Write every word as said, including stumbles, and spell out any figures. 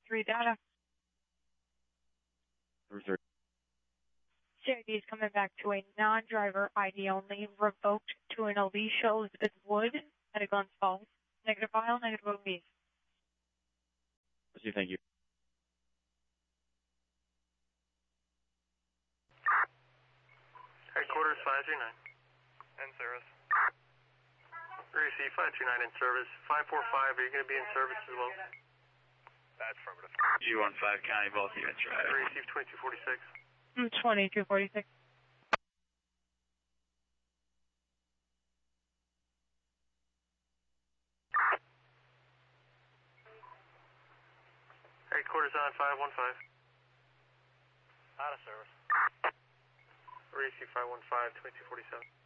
three data. Reserve. C I D is coming back to a non-driver I D only, revoked to an Alicia Elizabeth Wood at a Glens Falls. Negative file, negative O B. Thank you. Headquarters five two nine. In service. Receive five two nine in service. five four five, are you going to be in service as well? That's affirmative. G one five County, both units, right? Receive twenty-two forty-six. twenty-two forty-six. Headquarters on five one five. Out of service. Receive five one five, twenty-two forty-seven.